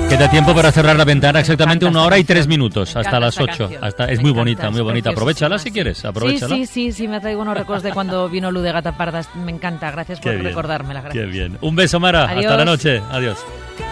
Queda tiempo para cerrar la ventana, exactamente 1 hora y 3 minutos, hasta las 8. Es muy bonita, muy bonita. Aprovechala si quieres, aprovechala. Sí, me traigo unos recuerdos de cuando vino Lu de Gata Parda. Me encanta, gracias por recordármela. Gracias. Qué bien. Un beso, Mara. Adiós. Hasta la noche. Adiós.